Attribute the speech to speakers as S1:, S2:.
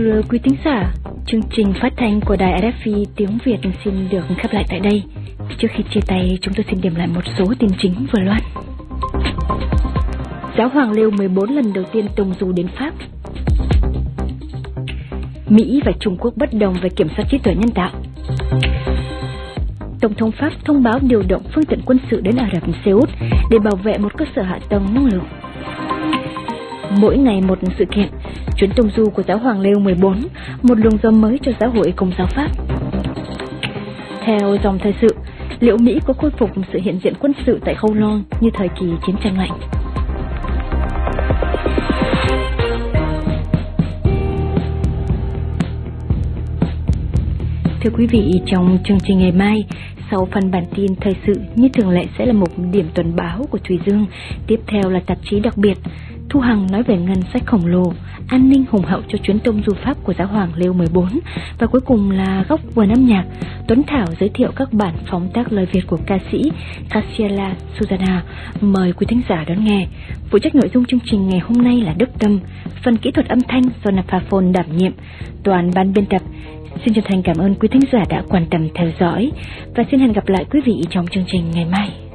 S1: Thưa quý thính giả, chương trình phát thanh của đài RFI tiếng Việt xin được khép lại tại đây. Trước khi chia tay, chúng tôi xin điểm lại một số tin chính vừa loan. Giáo hoàng Leo 14 lần đầu tiên tùng du đến Pháp. Mỹ và Trung Quốc bất đồng về kiểm soát trí tuệ nhân tạo. Tổng thống Pháp thông báo điều động phương tiện quân sự đến Ả Rập Xê Út để bảo vệ một cơ sở hạ tầng năng lượng. Mỗi ngày một sự kiện, chuyến tùng du của giáo hoàng Leo 14, một luồng gió mới cho giáo hội Công giáo Pháp. Theo dòng thời sự, liệu Mỹ có khôi phục sự hiện diện quân sự tại Khâu Loan như thời kỳ chiến tranh lạnh? Thưa quý vị, trong chương trình ngày mai, sau phần bản tin thời sự như thường lệ sẽ là một điểm tuần báo của Thùy Dương, tiếp theo là tạp chí đặc biệt. Thu Hằng nói về ngân sách khổng lồ, an ninh hùng hậu cho chuyến tông du Pháp của giáo hoàng Leo 14 và cuối cùng là góc vườn âm nhạc. Tuấn Thảo giới thiệu các bản phóng tác lời Việt của ca sĩ Cassiela Susana. Mời quý thính giả đón nghe. Phụ trách nội dung chương trình ngày hôm nay là Đức Tâm, phần kỹ thuật âm thanh do Naphafon đảm nhiệm. Toàn ban biên tập xin chân thành cảm ơn quý thính giả đã quan tâm theo dõi và xin hẹn gặp lại quý vị trong chương trình ngày mai.